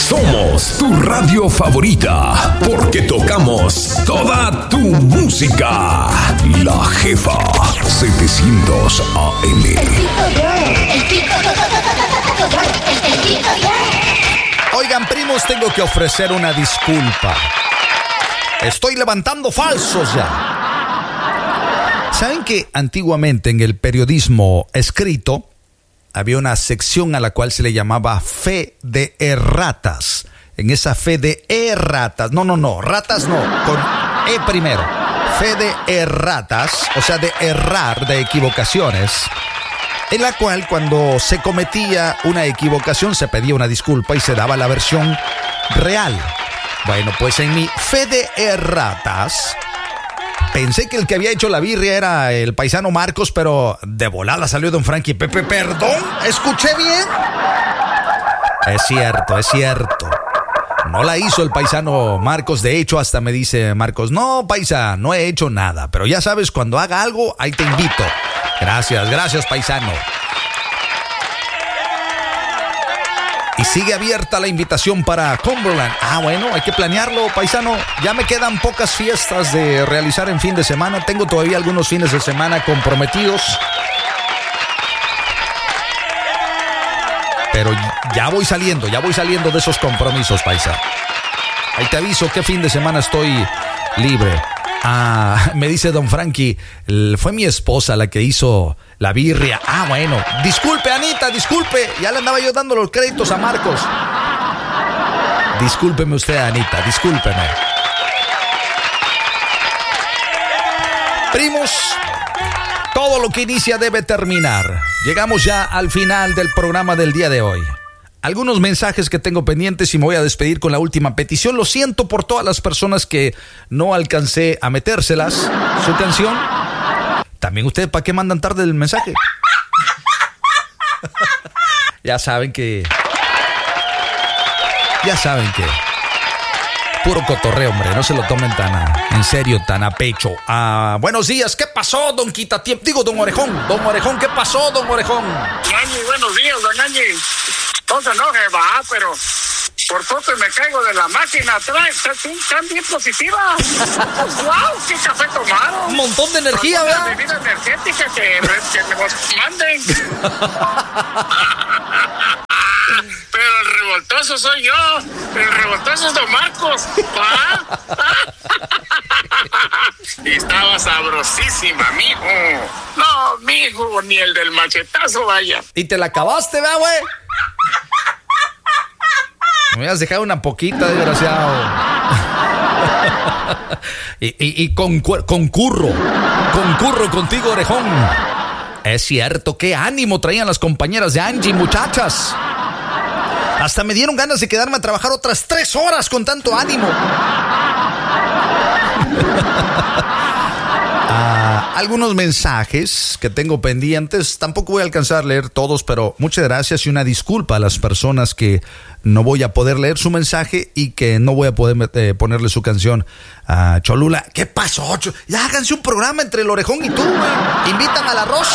Somos tu radio favorita porque tocamos toda tu música. La Jefa 700 AM. Oigan, primos, tengo que ofrecer una disculpa. Estoy levantando falsos ya. ¿Saben que antiguamente en el periodismo escrito había una sección a la cual se le llamaba fe de erratas? En esa fe de erratas, ratas no, con E primero. Fe de erratas, o sea, de errar, de equivocaciones, en la cual cuando se cometía una equivocación se pedía una disculpa y se daba la versión real. Bueno, pues en mi fe de erratas pensé que el que había hecho la birria era el paisano Marcos, pero de volada salió don Frankie. ¿Perdón? ¿Escuché bien? Es cierto. No la hizo el paisano Marcos. De hecho, hasta me dice Marcos: no, paisa, no he hecho nada, pero ya sabes, cuando haga algo, ahí te invito. Gracias, paisano. Y sigue abierta la invitación para Cumberland. Bueno, hay que planearlo, paisano. Ya me quedan pocas fiestas de realizar en fin de semana. Tengo todavía algunos fines de semana comprometidos. Pero ya voy saliendo de esos compromisos, paisa. Ahí te aviso qué fin de semana estoy libre. Me dice don Frankie, fue mi esposa la que hizo la birria. Bueno, disculpe, Anita, disculpe. Ya le andaba yo dando los créditos a Marcos. Discúlpeme usted, Anita, discúlpeme. Primos, todo lo que inicia debe terminar. Llegamos ya al final del programa del día de hoy. Algunos mensajes que tengo pendientes y me voy a despedir con la última petición. Lo siento por todas las personas que no alcancé a metérselas su canción. También ustedes, ¿para qué mandan tarde el mensaje? Ya saben que puro cotorreo, hombre, no se lo tomen tan en serio, tan a pecho. Buenos días, ¿qué pasó, don Quitatiempo? Digo, don Orejón. Don Orejón, ¿qué pasó, don Orejón? Ñañi, buenos días, don Ñañi. No se enoje, pero por poco me caigo de la máquina atrás. Están bien positivas. ¡Wow! ¿Qué café tomaron? Un montón de energía, ¿verdad? Una bebida energética que nos manden. Pero el revoltoso soy yo. El revoltoso es don Marcos. Y estaba sabrosísima, mijo. No, mijo, ni el del machetazo, vaya. ¿Y te la acabaste, ¿verdad, güey? Me habías dejado una poquita, desgraciado. y concurro contigo, Orejón. Es cierto, qué ánimo traían las compañeras de Angie, muchachas. Hasta me dieron ganas de quedarme a trabajar otras 3 horas con tanto ánimo. Algunos mensajes que tengo pendientes. Tampoco voy a alcanzar a leer todos, pero muchas gracias y una disculpa a las personas que no voy a poder leer su mensaje y que no voy a poder ponerle su canción a Cholula. ¿Qué pasó? Ya háganse un programa entre el Orejón y tú, güey. Invitan a la Rosy.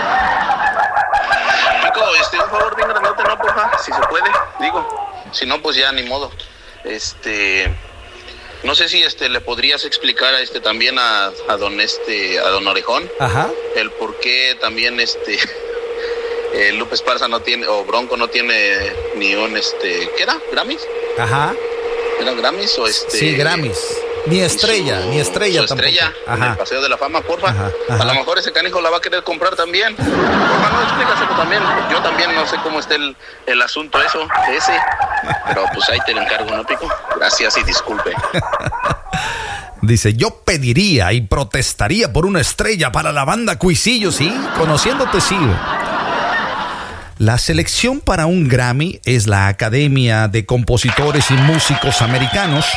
Un favor bien grandote, ¿no, porfa? Si se puede, digo. Si no, pues ya ni modo. No sé si le podrías explicar también a don Orejón. Ajá. El por qué también Lupe Esparza no tiene, o Bronco no tiene ni un ¿qué era? ¿Grammys? Ajá. ¿Eran Grammys o Sí, Grammys. Ni estrella su tampoco. Estrella, en el Paseo de la Fama, porfa. Ajá. A lo mejor ese canijo la va a querer comprar también. Porfa, no, explícaselo también. Yo también no sé cómo está el asunto ese. Pero pues ahí te lo encargo, ¿no, Pico? Gracias y disculpe. Dice, yo pediría y protestaría por una estrella para la banda Cuisillo, ¿sí? Conociéndote, sí. La selección para un Grammy es la Academia de Compositores y Músicos Americanos.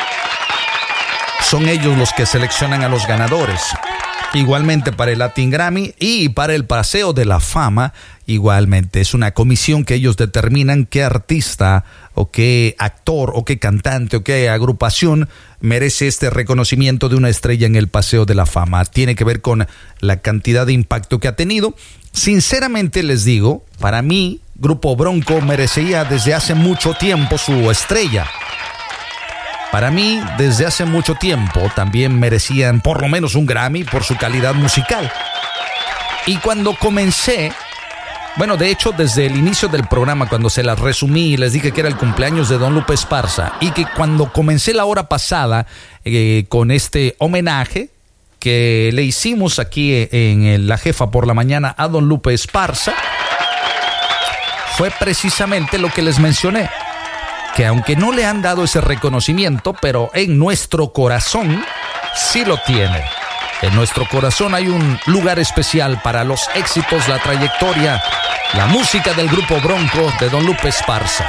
Son ellos los que seleccionan a los ganadores. Igualmente para el Latin Grammy y para el Paseo de la Fama, igualmente. Es una comisión que ellos determinan qué artista o qué actor o qué cantante o qué agrupación merece este reconocimiento de una estrella en el Paseo de la Fama. Tiene que ver con la cantidad de impacto que ha tenido. Sinceramente les digo, para mí, Grupo Bronco merecía desde hace mucho tiempo su estrella. Para mí, desde hace mucho tiempo, también merecían por lo menos un Grammy por su calidad musical. Y cuando comencé, bueno, de hecho, desde el inicio del programa, cuando se las resumí y les dije que era el cumpleaños de Don Lupe Esparza, y que cuando comencé la hora pasada con este homenaje que le hicimos aquí en La Jefa por la mañana a Don Lupe Esparza, fue precisamente lo que les mencioné, que aunque no le han dado ese reconocimiento, pero en nuestro corazón sí lo tiene. En nuestro corazón hay un lugar especial para los éxitos, la trayectoria, la música del Grupo Bronco de Don Lupe Esparza.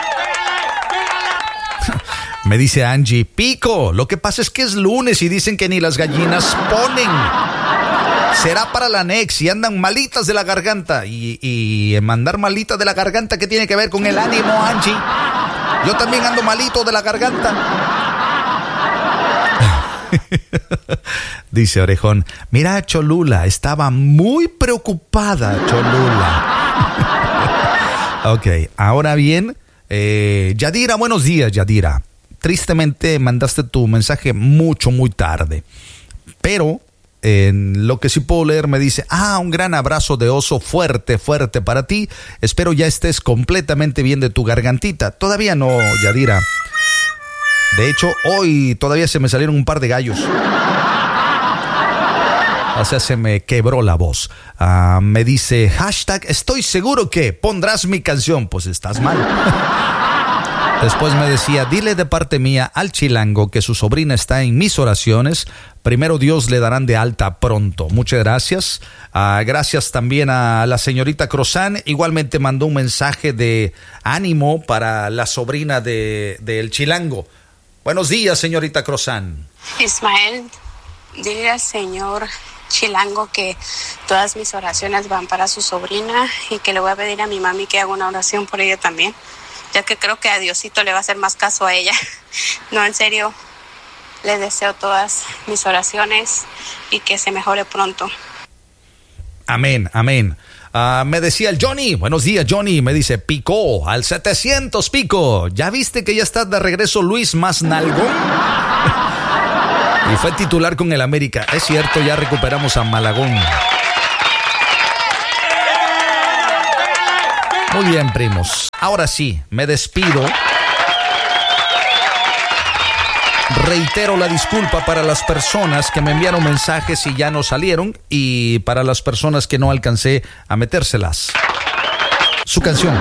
Me dice Angie, Pico, lo que pasa es que es lunes y dicen que ni las gallinas ponen. Será para la Nex y andan malitas de la garganta. Y mandar malitas de la garganta, ¿qué tiene que ver con el ánimo, Angie? Yo también ando malito de la garganta. Dice Orejón, mira, Cholula, estaba muy preocupada, Cholula. Ok, ahora bien, Yadira, buenos días, Yadira. Tristemente mandaste tu mensaje muy tarde, pero en lo que sí puedo leer me dice, un gran abrazo de oso fuerte para ti. Espero ya estés completamente bien de tu gargantita. Todavía no, Yadira. De hecho, hoy todavía se me salieron un par de gallos. O sea, se me quebró la voz. Me dice, hashtag, estoy seguro que pondrás mi canción. Pues estás mal. Después me decía, dile de parte mía al chilango que su sobrina está en mis oraciones. Primero Dios le darán de alta pronto. Muchas gracias. Gracias también a la señorita Crozán. Igualmente mandó un mensaje de ánimo para la sobrina del chilango. Buenos días, señorita Crozán. Ismael, dile al señor chilango que todas mis oraciones van para su sobrina y que le voy a pedir a mi mami que haga una oración por ella también, ya que creo que a Diosito le va a hacer más caso a ella. No, en serio, le deseo todas mis oraciones y que se mejore pronto. Amén, amén. Me decía el Johnny, buenos días Johnny, me dice, Pico, al 700 Pico, ¿ya viste que ya está de regreso Luis más nalgón? Y fue titular con el América, es cierto, ya recuperamos a Malagón. Muy bien, primos, ahora sí, me despido. Reitero la disculpa para las personas que me enviaron mensajes y ya no salieron, y para las personas que no alcancé a metérselas. Su canción.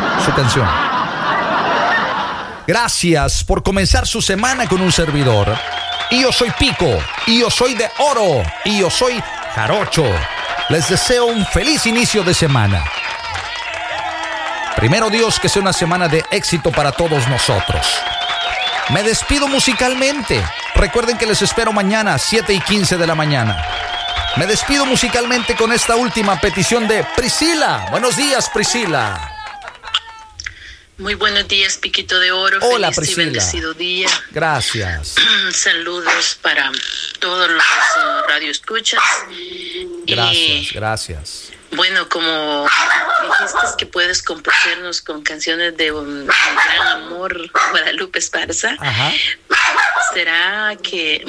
Gracias por comenzar su semana con un servidor. Y yo soy Pico, y yo soy de oro, y yo soy jarocho. Les deseo un feliz inicio de semana. Primero Dios, que sea una semana de éxito para todos nosotros. Me despido musicalmente. Recuerden que les espero mañana, 7:15 de la mañana. Me despido musicalmente con esta última petición de Priscila. Buenos días, Priscila. Muy buenos días, Piquito de Oro. Hola, feliz Priscila. Y bendecido día. Gracias. Saludos para todos los radioescuchas. Gracias. Bueno, como dijiste que puedes complacernos con canciones de un gran amor, Guadalupe Esparza. Ajá. ¿Será que,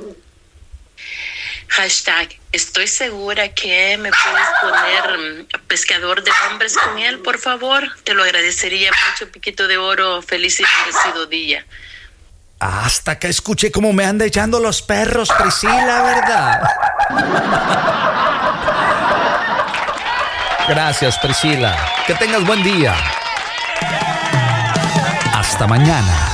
hashtag, estoy segura que me puedes poner Pescador de Hombres con él, por favor? Te lo agradecería mucho, Piquito de Oro. Feliz y bendecido día. Hasta acá escuché cómo me anda echando los perros, Priscila, ¿verdad? Gracias, Priscila. Que tengas buen día. Hasta mañana.